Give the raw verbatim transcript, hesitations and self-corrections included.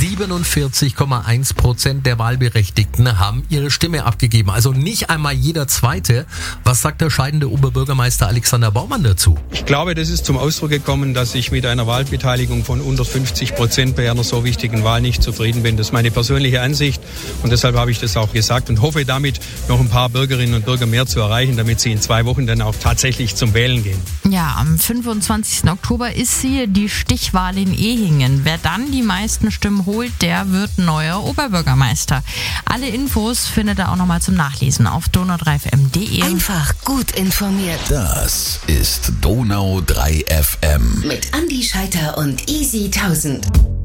siebenundvierzig Komma eins Prozent der Wahlberechtigten haben ihre Stimme abgegeben. Also nicht einmal jeder Zweite. Was sagt der scheidende Oberbürgermeister Alexander Baumann dazu? Ich glaube, das ist zum Ausdruck gekommen, dass ich mit einer Wahlbeteiligung von unter fünfzig Prozent bei einer so wichtigen Wahl nicht zufrieden bin. Das ist meine persönliche Ansicht und deshalb habe ich das auch gesagt und hoffe damit noch ein paar Bürgerinnen und Bürger mehr zu erreichen, damit sie in zwei Wochen dann auch tatsächlich zum Wählen gehen. Ja, am fünfundzwanzigsten Oktober ist sie die Stichwahl in Ehingen. Wer dann die meisten Stimmen holt, der wird neuer Oberbürgermeister. Alle Infos findet ihr auch nochmal zum Nachlesen auf donau drei f m punkt de. Einfach gut informiert. Das ist Donau drei F M. Mit Andi Scheiter und Easy tausend.